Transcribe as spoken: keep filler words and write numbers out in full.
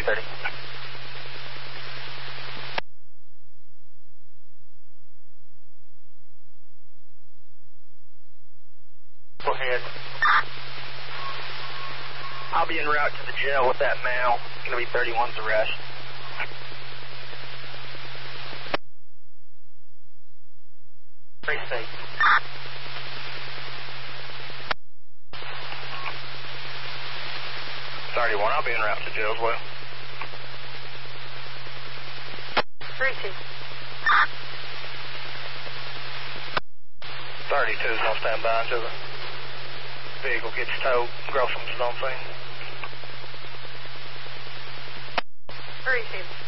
thirty. Go ahead. I'll be en route to the jail with that mail. It's going to be thirty-one's arrest. Precinct. thirty-one, I'll be en route to jail as well. Precinct. thirty-two's going to stand by until the vehicle gets towed. Grossum's on scene. Precinct.